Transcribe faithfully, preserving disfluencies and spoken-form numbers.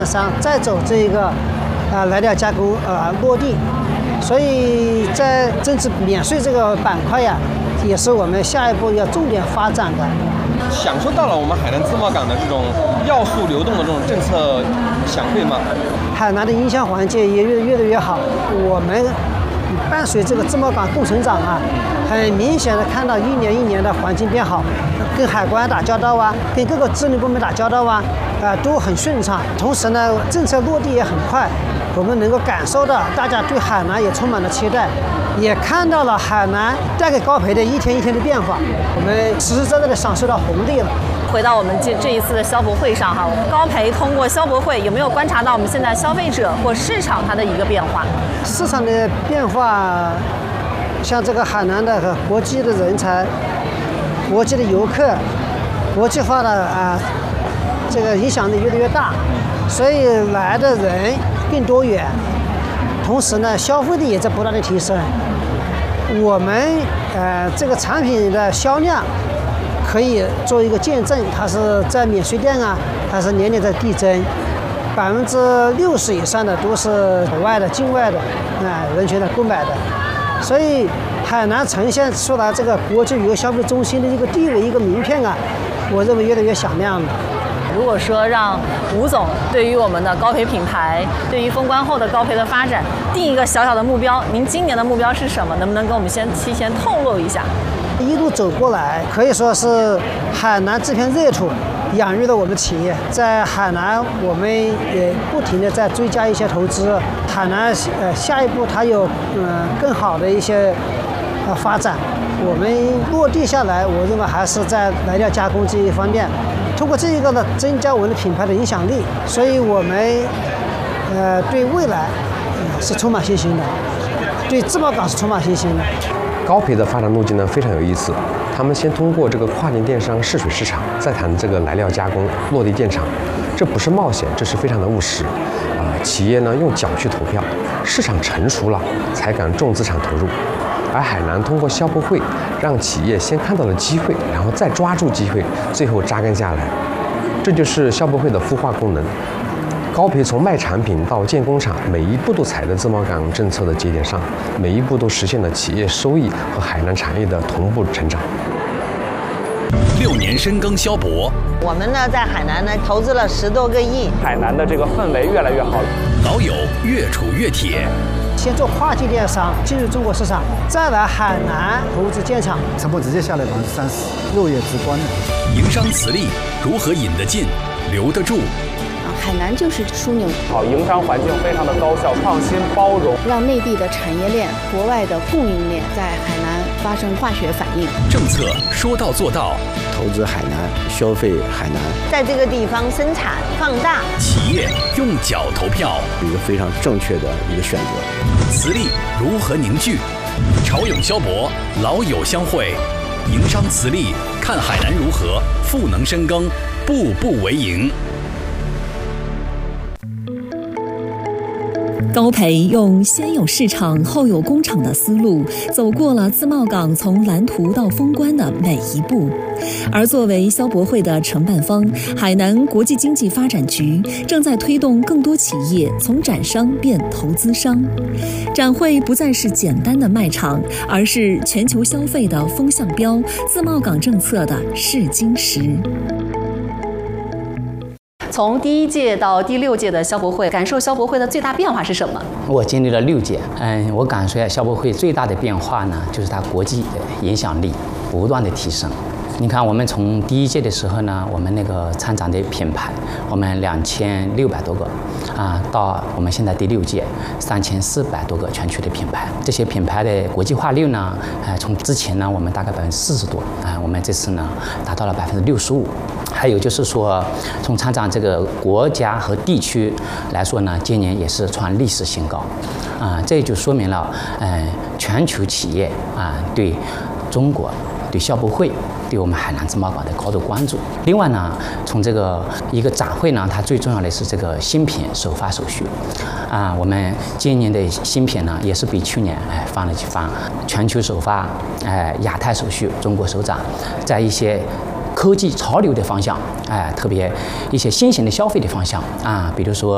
商再走这一个啊来料加工呃落地，所以在政治免税这个板块呀，也是我们下一步要重点发展的。 享受到了我们海南自贸港的这种要素流动的这种政策享惠吗？ 海南的营销环境也越越来越好，我们伴随这个自贸港共成长啊，很明显的看到一年一年的环境变好，跟海关打交道啊，跟各个治理部门打交道啊，啊、呃、都很顺畅。同时呢，政策落地也很快，我们能够感受到大家对海南也充满了期待，也看到了海南带给高培的一天一天的变化，我们实实在在的享受到红利了。 回到我们这这一次的消博会上哈，高培通过消博会有没有观察到我们现在消费者或市场它的一个变化？ 市场的变化，像这个海南的和国际的人才、国际的游客、国际化的啊，这个影响力越来越大，所以来的人更多元，同时呢，消费力也在不断的提升。我们呃这个产品的销量可以做一个见证，它是在免税店啊，它是年年在递增，百分之六十以上的都是国外的、境外的啊、呃、人群来购买的，所以海南呈现出来这个国际旅游消费中心的一个地位、一个名片啊，我认为越来越响亮了。 如果说让吴总对于我们的高培品牌，对于封关后的高培的发展定一个小小的目标，您今年的目标是什么？能不能跟我们先提前透露一下？ 一路走过来，可以说是海南这片热土养育了我们企业。在海南，我们也不停地在追加一些投资。海南呃下一步它有嗯、呃、更好的一些呃发展。我们落地下来，我认为还是在来料加工这一方面，通过这一个呢，增加我们的品牌的影响力。所以我们呃对未来、呃、是充满信心的，对自贸港是充满信心的。 高培的发展路径呢非常有意思，他们先通过这个跨境电商试水市场，再谈这个来料加工落地建厂，这不是冒险，这是非常的务实啊、呃！企业呢用脚去投票，市场成熟了才敢重资产投入，而海南通过消博会，让企业先看到了机会，然后再抓住机会，最后扎根下来，这就是消博会的孵化功能。高培从卖产品到建工厂，每一步都踩在自贸港政策的节点上，每一步都实现了企业收益和海南产业的同步成长。 六年深耕消博， 我们呢在海南呢投资了十多个亿， 海南的这个氛围越来越好， 老友越处越铁。 先做跨境电商进入中国市场，再来海南投资建厂， 成本直接下来百分之三十，肉眼直观的。 营商磁力如何引得进、留得住？ 海南就是枢纽， 好，营商环境非常的高效、创新、包容， 让内地的产业链、国外的供应链在海南发生化学反应。 政策说到做到， 投资海南，消费海南， 在这个地方生产放大。 企业用脚投票， 一个非常正确的一个选择。 磁力如何凝聚？潮涌消博，老友相会，营商磁力，看海南如何赋能深耕，步步为营。 高培用先有市场后有工厂的思路，走过了自贸港从蓝图到封关的每一步。而作为消博会的承办方，海南国际经济发展局正在推动更多企业从展商变投资商。展会不再是简单的卖场，而是全球消费的风向标，自贸港政策的试金石。 从第一届到第六届的消博会，感受消博会的最大变化是什么？ 我经历了六届，嗯，我感受一下消博会最大的变化呢，就是它国际的影响力不断的提升。你看，我们从第一届的时候呢，我们那个参展的品牌，我们两千六百多个，啊，到我们现在第六届三千四百多个全球的品牌，这些品牌的国际化率呢，呃，从之前呢，我们大概百分之四十多，啊，我们这次呢达到了百分之六十五。还有就是说，从参展这个国家和地区来说呢，今年也是创历史新高，啊，这就说明了，嗯，全球企业啊对中国、对消博会、对我们海南自贸港的高度关注。另外呢，从这个一个展会呢，它最重要的是这个新品首发手续，啊，我们今年的新品呢，也是比去年哎翻了几番，全球首发，哎，亚太首续，中国首展，在一些科技潮流的方向，哎，特别一些新型的消费的方向啊，比如说